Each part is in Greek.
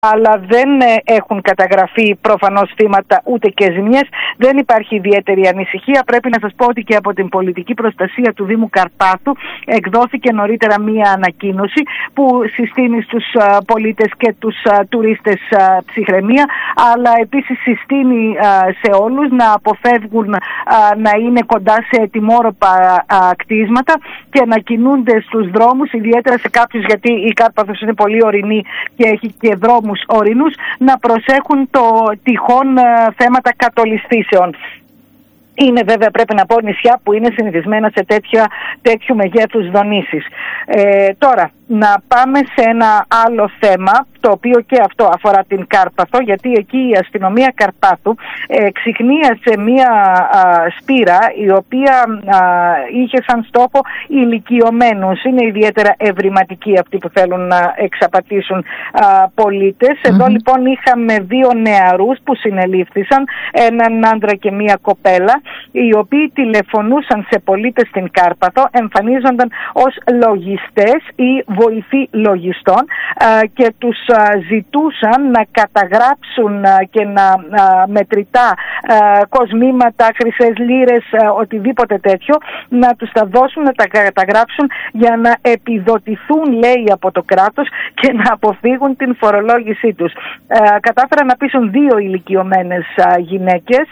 αλλά δεν έχουν καταγραφεί προφανώς θύματα ούτε και ζημιές. Δεν υπάρχει ιδιαίτερη ανησυχία. Πρέπει να σας πω ότι και από την πολιτική προστασία του Δήμου Καρπάθου εκδόθηκε νωρίτερα μία ανακοίνωση που συστήνει στους πολίτες και τους τουρίστες ψυχραιμία, αλλά επίσης συστήνει σε όλους να αποφεύγουν να είναι κοντά σε ετοιμόρροπα κτίσματα και να κινούνται στους δρόμους, ιδιαίτερα σε κάποιους, γιατί η Κάρπαθος είναι πολύ ορεινή και έχει και δρόμους ορεινούς, να προσέχουν το τυχόν θέματα κατολισθήσεων. Είναι βέβαια, πρέπει να πω, νησιά που είναι συνηθισμένα σε τέτοιου μεγέθους δονήσεις. Τώρα, να πάμε σε ένα άλλο θέμα, το οποίο και αυτό αφορά την Κάρπαθο, γιατί εκεί η αστυνομία Καρπάθου ξιχνίασε μία σπήρα η οποία είχε σαν στόχο ηλικιωμένους. Είναι ιδιαίτερα ευρηματικοί αυτοί που θέλουν να εξαπατήσουν πολίτες. Εδώ λοιπόν είχαμε δύο νεαρούς που συνελήφθησαν, έναν άντρα και μία κοπέλα, οι οποίοι τηλεφωνούσαν σε πολίτες στην Κάρπαθο, εμφανίζονταν ως λογιστές ή βοηθοί λογιστών και τους ζητούσαν να καταγράψουν και να μετρητά κοσμήματα, χρυσές λίρες, οτιδήποτε τέτοιο, να τους τα δώσουν, να τα καταγράψουν για να επιδοτηθούν, λέει, από το κράτος και να αποφύγουν την φορολόγησή τους. Κατάφεραν να πείσουν δύο ηλικιωμένες γυναίκες,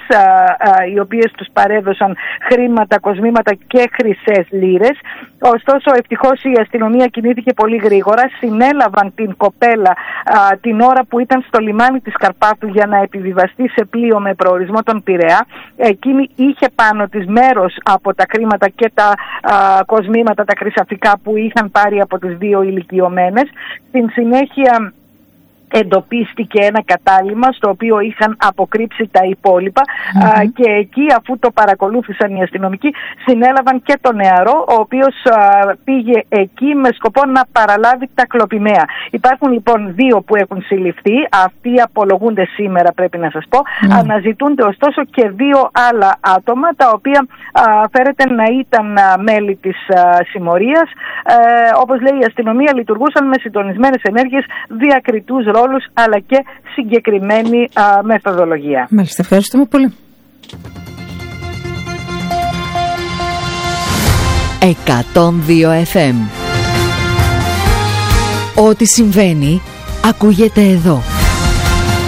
οι οποίες τους παρέδωσαν χρήματα, κοσμήματα και χρυσές λίρες. Ωστόσο, ευτυχώς η αστυνομία κινήθηκε πολύ γρήγορα. Συνέλαβαν την κοπέλα την ώρα που ήταν στο λιμάνι της Καρπάθου για να επιβιβαστεί σε πλοίο με προορισμό τον Πειραιά. Εκείνη είχε πάνω της μέρος από τα χρήματα και τα κοσμήματα, τα χρυσαφικά που είχαν πάρει από τις δύο ηλικιωμένες. Στην συνέχεια εντοπίστηκε ένα κατάλημα στο οποίο είχαν αποκρύψει τα υπόλοιπα και εκεί, αφού το παρακολούθησαν οι αστυνομικοί, συνέλαβαν και τον νεαρό, ο οποίος πήγε εκεί με σκοπό να παραλάβει τα κλοπημαία. Υπάρχουν λοιπόν δύο που έχουν συλληφθεί, αυτοί απολογούνται σήμερα, πρέπει να σας πω. Αναζητούνται ωστόσο και δύο άλλα άτομα, τα οποία φέρεται να ήταν μέλη της συμμορίας. Όπως λέει η αστυνομία, λειτουργούσαν με συντονισμένες ενέργειες, διακριτούς ρόλους αλλά και συγκεκριμένη μεθοδολογία. Μάλιστα, ευχαριστούμε πολύ. 102 FM. Ό,τι συμβαίνει ακούγεται εδώ.